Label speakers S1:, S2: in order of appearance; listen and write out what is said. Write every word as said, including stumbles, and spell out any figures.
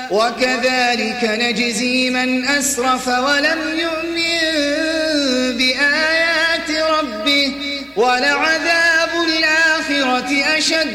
S1: وكذلك نجزي من أسرف ولم يؤمن بآيات ربه ولعذاب الآخرة أشد